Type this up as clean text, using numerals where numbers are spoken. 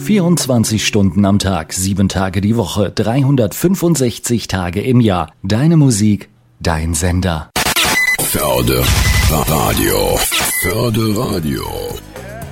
24 Stunden am Tag, 7 Tage die Woche, 365 Tage im Jahr. Deine Musik, dein Sender. Förde Radio.